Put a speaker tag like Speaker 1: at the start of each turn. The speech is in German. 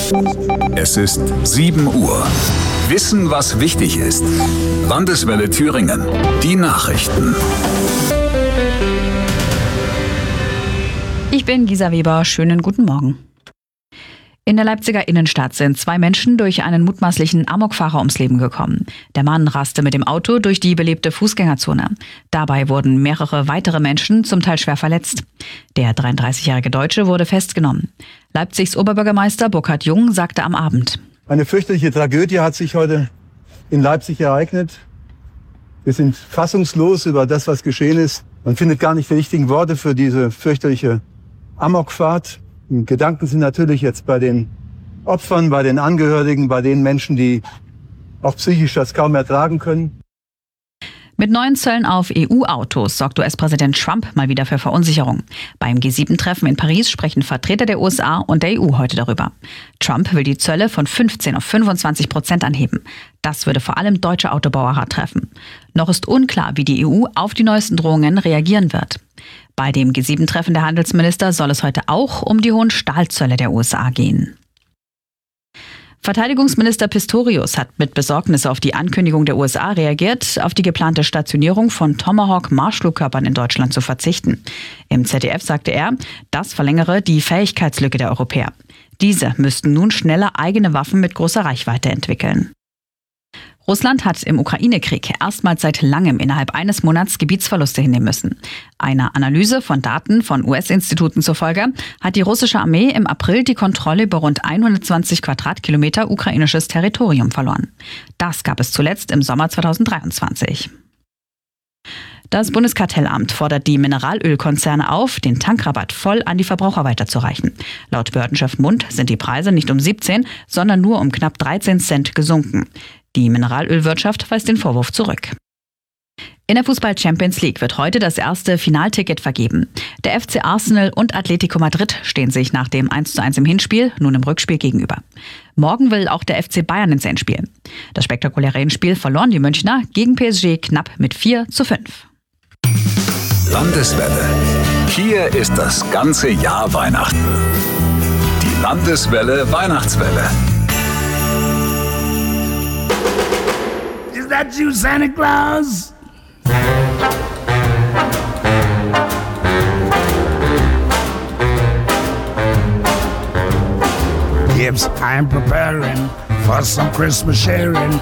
Speaker 1: Es ist 7 Uhr. Wissen, was wichtig ist. Landeswelle Thüringen. Die Nachrichten.
Speaker 2: Ich bin Gisa Weber. Schönen guten Morgen. In der Leipziger Innenstadt sind 2 Menschen durch einen mutmaßlichen Amokfahrer ums Leben gekommen. Der Mann raste mit dem Auto durch die belebte Fußgängerzone. Dabei wurden mehrere weitere Menschen zum Teil schwer verletzt. Der 33-jährige Deutsche wurde festgenommen. Leipzigs Oberbürgermeister Burkhard Jung sagte am Abend:
Speaker 3: Eine fürchterliche Tragödie hat sich heute in Leipzig ereignet. Wir sind fassungslos über das, was geschehen ist. Man findet gar nicht die richtigen Worte für diese fürchterliche Amokfahrt. Gedanken sind natürlich jetzt bei den Opfern, bei den Angehörigen, bei den Menschen, die auch psychisch das kaum ertragen können.
Speaker 2: Mit neuen Zöllen auf EU-Autos sorgt US-Präsident Trump mal wieder für Verunsicherung. Beim G7-Treffen in Paris sprechen Vertreter der USA und der EU heute darüber. Trump will die Zölle von 15 auf 25% anheben. Das würde vor allem deutsche Autobauer hart treffen. Noch ist unklar, wie die EU auf die neuesten Drohungen reagieren wird. Bei dem G7-Treffen der Handelsminister soll es heute auch um die hohen Stahlzölle der USA gehen. Verteidigungsminister Pistorius hat mit Besorgnis auf die Ankündigung der USA reagiert, auf die geplante Stationierung von Tomahawk-Marschflugkörpern in Deutschland zu verzichten. Im ZDF sagte er, das verlängere die Fähigkeitslücke der Europäer. Diese müssten nun schneller eigene Waffen mit großer Reichweite entwickeln. Russland hat im Ukraine-Krieg erstmals seit langem innerhalb eines Monats Gebietsverluste hinnehmen müssen. Einer Analyse von Daten von US-Instituten zufolge hat die russische Armee im April die Kontrolle über rund 120 Quadratkilometer ukrainisches Territorium verloren. Das gab es zuletzt im Sommer 2023. Das Bundeskartellamt fordert die Mineralölkonzerne auf, den Tankrabatt voll an die Verbraucher weiterzureichen. Laut Behördenchef Mund sind die Preise nicht um 17, sondern nur um knapp 13 Cent gesunken. Die Mineralölwirtschaft weist den Vorwurf zurück. In der Fußball-Champions League wird heute das erste Finalticket vergeben. Der FC Arsenal und Atletico Madrid stehen sich nach dem 1:1 im Hinspiel nun im Rückspiel gegenüber. Morgen will auch der FC Bayern ins Endspiel. Das spektakuläre Hinspiel verloren die Münchner gegen PSG knapp mit 4:5.
Speaker 1: Landeswelle. Hier ist das ganze Jahr Weihnachten. Die Landeswelle Weihnachtswelle.
Speaker 4: Is that you, Santa Claus? Yes, I'm preparing for some Christmas sharing.